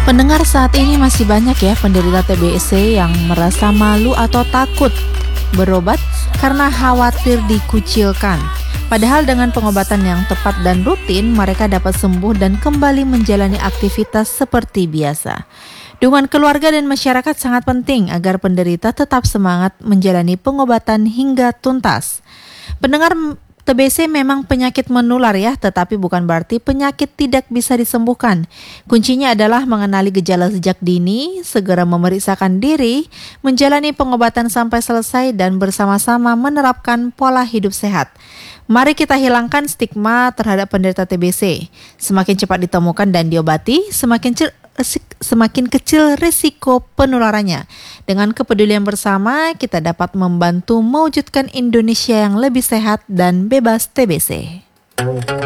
Pendengar, saat ini masih banyak ya penderita TBC yang merasa malu atau takut berobat karena khawatir dikucilkan. Padahal dengan pengobatan yang tepat dan rutin, mereka dapat sembuh dan kembali menjalani aktivitas seperti biasa. Dukungan keluarga dan masyarakat sangat penting agar penderita tetap semangat menjalani pengobatan hingga tuntas. Pendengar, TBC memang penyakit menular ya, tetapi bukan berarti penyakit tidak bisa disembuhkan. Kuncinya adalah mengenali gejala sejak dini, segera memeriksakan diri, menjalani pengobatan sampai selesai dan bersama-sama menerapkan pola hidup sehat. Mari kita hilangkan stigma terhadap penderita TBC. Semakin cepat ditemukan dan diobati, semakin kecil risiko penularannya. Dengan kepedulian bersama, kita dapat membantu mewujudkan Indonesia yang lebih sehat dan bebas TBC.